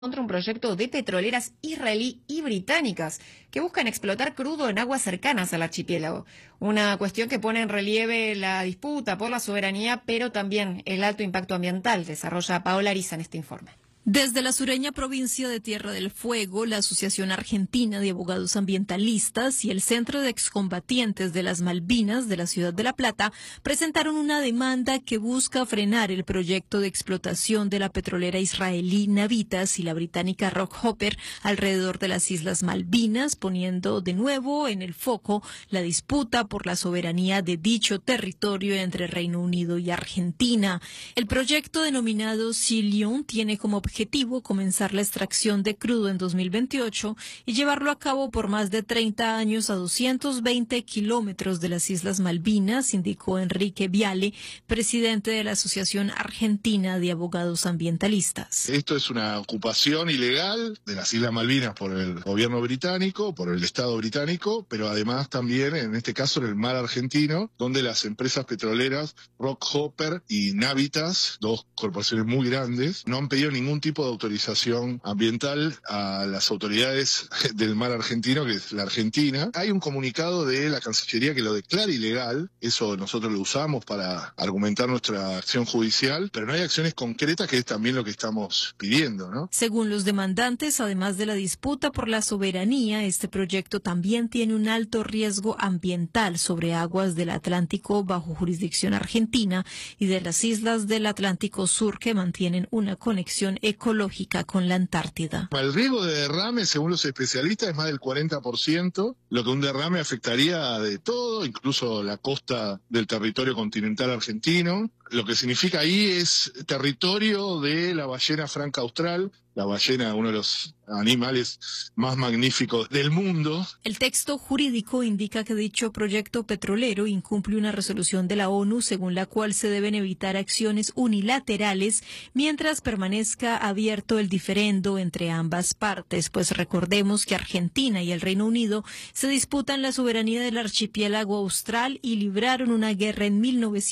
contra un proyecto de petroleras israelí y británicas que buscan explotar crudo en aguas cercanas al archipiélago. Una cuestión que pone en relieve la disputa por la soberanía, pero también el alto impacto ambiental, desarrolla Paola Ariza en este informe. Desde la sureña provincia de Tierra del Fuego, la Asociación Argentina de Abogados Ambientalistas y el Centro de Excombatientes de las Malvinas de la ciudad de La Plata presentaron una demanda que busca frenar el proyecto de explotación de la petrolera israelí Navitas y la británica Rockhopper alrededor de las Islas Malvinas, poniendo de nuevo en el foco la disputa por la soberanía de dicho territorio entre Reino Unido y Argentina. El proyecto denominado Sea Lion tiene como objetivo comenzar la extracción de crudo en 2028 y llevarlo a cabo por más de 30 años a 220 kilómetros de las Islas Malvinas, indicó Enrique Viale, presidente de la Asociación Argentina de Abogados Ambientalistas. Esto es una ocupación ilegal de las Islas Malvinas por el gobierno británico, por el Estado británico, pero además también, en este caso, en el mar argentino, donde las empresas petroleras Rockhopper y Navitas, dos corporaciones muy grandes, no han pedido ningún tipo de autorización ambiental a las autoridades del mar argentino, que es la Argentina. Hay un comunicado de la Cancillería que lo declara ilegal, eso nosotros lo usamos para argumentar nuestra acción judicial, pero no hay acciones concretas, que es también lo que estamos pidiendo, ¿no? Según los demandantes, además de la disputa por la soberanía, este proyecto también tiene un alto riesgo ambiental sobre aguas del Atlántico bajo jurisdicción argentina y de las islas del Atlántico Sur que mantienen una conexión ecológica con la Antártida. El riesgo de derrame, según los especialistas, es más del 40%, lo que un derrame afectaría de todo, incluso la costa del territorio continental argentino. Lo que significa ahí es territorio de la ballena franca austral, la ballena, uno de los animales más magníficos del mundo. El texto jurídico indica que dicho proyecto petrolero incumple una resolución de la ONU según la cual se deben evitar acciones unilaterales mientras permanezca abierto el diferendo entre ambas partes, pues recordemos que Argentina y el Reino Unido se disputan la soberanía del archipiélago austral y libraron una guerra en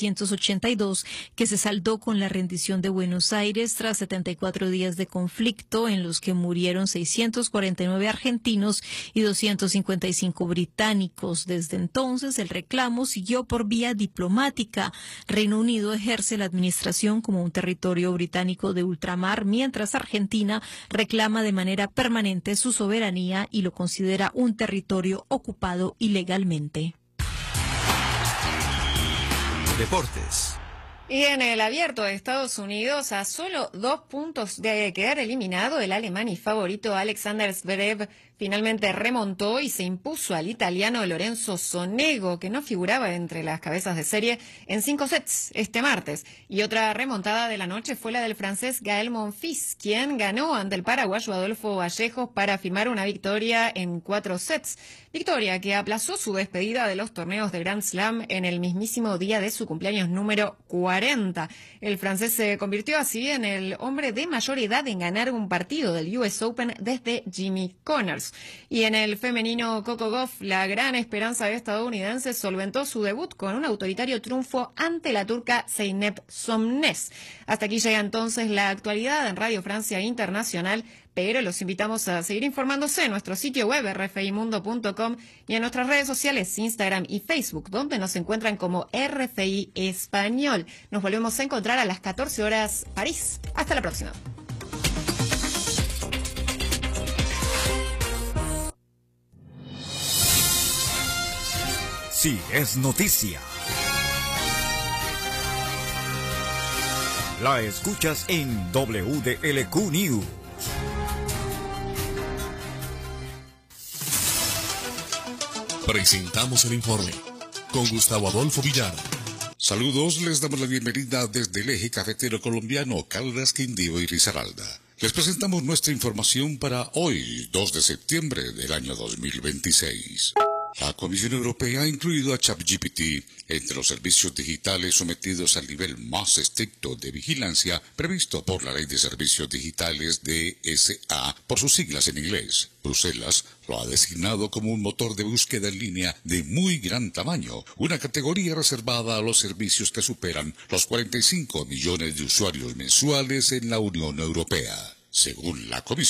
1982 que se saldó con la rendición de Buenos Aires tras 74 días de conflicto en los que murieron 649 argentinos y 255 británicos. Desde entonces, el reclamo siguió por vía diplomática. Reino Unido ejerce la administración como un territorio británico de ultramar, mientras Argentina reclama de manera permanente su soberanía y lo considera un territorio ocupado ilegalmente. Deportes. Y en el Abierto de Estados Unidos, a solo 2 puntos de quedar eliminado, el alemán y favorito Alexander Zverev finalmente remontó y se impuso al italiano Lorenzo Sonego, que no figuraba entre las cabezas de serie, en 5 sets este martes. Y otra remontada de la noche fue la del francés Gael Monfils, quien ganó ante el paraguayo Adolfo Vallejos para firmar una victoria en 4 sets. Victoria que aplazó su despedida de los torneos de Grand Slam en el mismísimo día de su cumpleaños número 40. El francés se convirtió así en el hombre de mayor edad en ganar un partido del US Open desde Jimmy Connors. Y en el femenino Coco Gauff, la gran esperanza estadounidense solventó su debut con un autoritario triunfo ante la turca Zeynep Somnes. Hasta aquí llega entonces la actualidad en Radio Francia Internacional, pero los invitamos a seguir informándose en nuestro sitio web rfimundo.com y en nuestras redes sociales Instagram y Facebook, donde nos encuentran como RFI Español. Nos volvemos a encontrar a las 14 horas París. Hasta la próxima. Sí, es noticia. La escuchas en WDLQ News. Presentamos el informe con Gustavo Adolfo Villar. Saludos, les damos la bienvenida desde el eje cafetero colombiano, Caldas, Quindío y Risaralda. Les presentamos nuestra información para hoy, 2 de septiembre del año 2026. La Comisión Europea ha incluido a ChatGPT entre los servicios digitales sometidos al nivel más estricto de vigilancia previsto por la Ley de Servicios Digitales DSA, por sus siglas en inglés. Bruselas lo ha designado como un motor de búsqueda en línea de muy gran tamaño, una categoría reservada a los servicios que superan los 45 millones de usuarios mensuales en la Unión Europea. según la Comisión